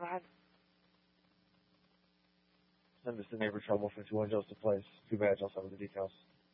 Send us to Neighbor Trouble 51 Joseph Place. Too bad, I'll have the details.